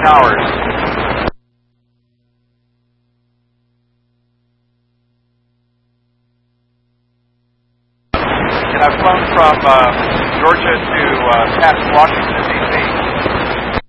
hours. And I've flown from Georgia to past Washington, D.C.